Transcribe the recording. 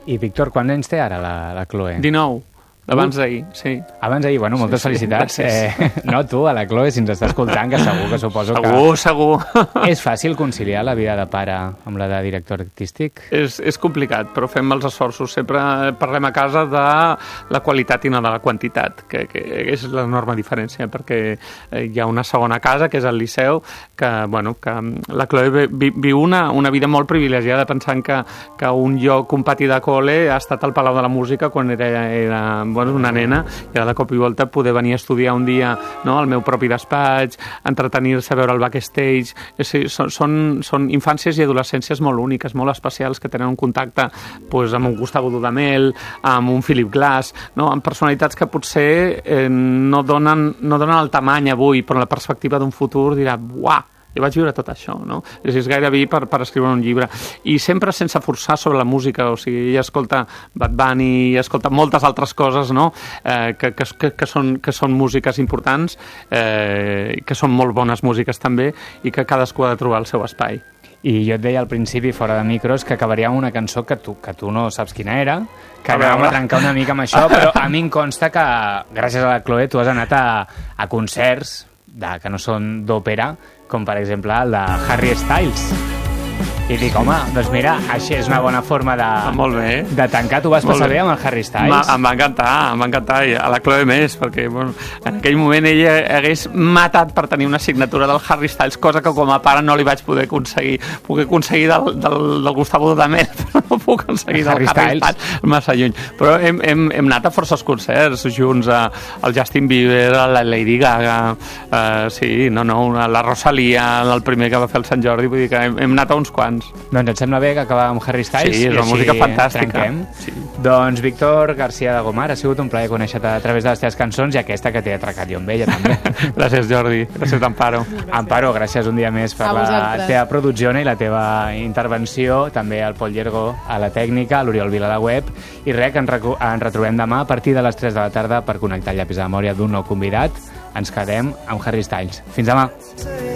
I, Víctor, quants anys té ara la Chloe? 19. Abans d'ahir, sí. Abans d'ahir, bueno, moltes felicitats. No, tu, a la Chloe, si ens està escoltant, que suposo que... Segur. És fàcil conciliar la vida de pare amb la de director artístic? És complicat, però fem els esforços. Sempre parlem a casa de la qualitat i no de la quantitat, que és l'enorme diferència, perquè hi ha una segona casa, que és el Liceu, que la Chloe viu una vida molt privilegiada, pensant que un lloc, un pati de col·le, ha estat al Palau de la Música quan era una nena, i ara de cop i volta poder venir a estudiar un dia al meu propi despatx, entretenir-se a veure el backstage. Són infàncies i adolescències molt úniques, molt especials, que tenen un contacte amb un Gustavo Dudamel, amb un Philip Glass, amb personalitats que potser no donen el tamany avui, però en la perspectiva d'un futur dirà, uah, jo vaig viure tot això, no? És gairebé per escriure un llibre. I sempre sense forçar sobre la música, o sigui, ella escolta Bad Bunny, escolta moltes altres coses, no? Que són músiques importants, que són molt bones músiques també, i que cadascú ha de trobar el seu espai. I jo et deia al principi, fora de micros, que acabaria amb una cançó que tu no saps quina era, que anàvem a trencar una mica amb això, però a mi em consta que, gràcies a la Chloe, tu has anat a concerts que no són d'òpera, com per exemple el de Harry Styles. I dic, home, doncs mira, així és una bona forma de tancar. Tu vas passar bé amb el Harry Styles? Em va encantar, i a la Chloe més, perquè en aquell moment ella hagués matat per tenir una signatura del Harry Styles, cosa que com a pare no li vaig poder aconseguir. Puc aconseguir del Gustavo Dudamel, però no puc aconseguir del Harry Styles, massa lluny. Però hem anat a forces concerts junts, el Justin Bieber, la Lady Gaga, la Rosalia, el primer que va fer el Sant Jordi, vull dir que hem anat a uns quants. Doncs et sembla bé que acabem amb Harry Styles? Sí, és una música fantàstica. Sí. Doncs Víctor García de Gomar, ha sigut un plaer conèixer-te a través de les teves cançons i aquesta que t'he atracat jo amb ella també. Gràcies, Jordi. Gràcies, Amparo. Amparo, gràcies un dia més per la teva producció i la teva intervenció, també al Pol Llergó, a la tècnica, a l'Oriol Vila a la web, i res, que ens retrobem demà a partir de les 3 de la tarda per connectar el llapis de memòria d'un nou convidat. Ens quedem amb Harry Styles. Fins demà.